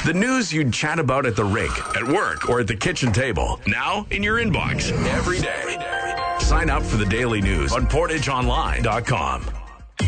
The news you'd chat about at the rink, at work, or at the kitchen table. Now in your inbox every day. Sign up for the daily news on PortageOnline.com.